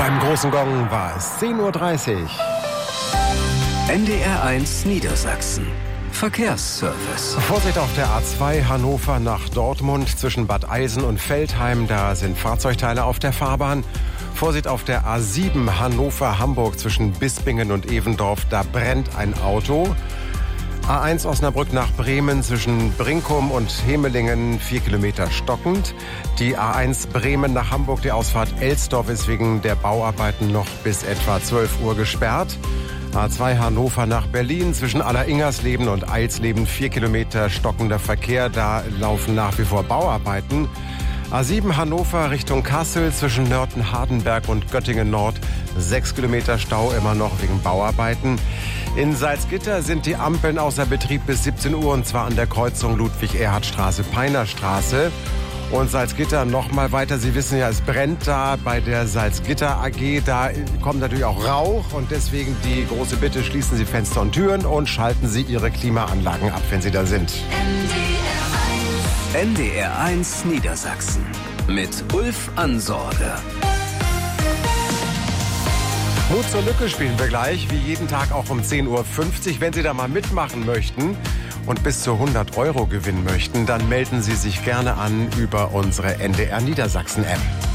Beim großen Gong war es 10:30 Uhr. NDR1 Niedersachsen. Verkehrsservice. Vorsicht auf der A2 Hannover nach Dortmund zwischen Bad Eisen und Veltheim. Da sind Fahrzeugteile auf der Fahrbahn. Vorsicht auf der A7 Hannover-Hamburg zwischen Bispingen und Evendorf. Da brennt ein Auto. A1 Osnabrück nach Bremen zwischen Brinkum und Hemelingen 4 Kilometer stockend. Die A1 Bremen nach Hamburg, die Ausfahrt Elsdorf ist wegen der Bauarbeiten noch bis etwa 12 Uhr gesperrt. A2 Hannover nach Berlin zwischen Alleringersleben und Eilsleben 4 Kilometer stockender Verkehr. Da laufen nach wie vor Bauarbeiten. A7 Hannover Richtung Kassel zwischen Nörten-Hardenberg und Göttingen Nord 6 Kilometer Stau immer noch wegen Bauarbeiten. In Salzgitter sind die Ampeln außer Betrieb bis 17 Uhr und zwar an der Kreuzung Ludwig-Erhard-Straße-Peinerstraße. Und Salzgitter noch mal weiter. Sie wissen ja, es brennt da bei der Salzgitter AG. Da kommt natürlich auch Rauch und deswegen die große Bitte, schließen Sie Fenster und Türen und schalten Sie Ihre Klimaanlagen ab, wenn Sie da sind. NDR1 Niedersachsen mit Ulf Ansorge. Mut zur Lücke spielen wir gleich, wie jeden Tag auch um 10:50 Uhr. Wenn Sie da mal mitmachen möchten und bis zu 100 € gewinnen möchten, dann melden Sie sich gerne an über unsere NDR Niedersachsen App.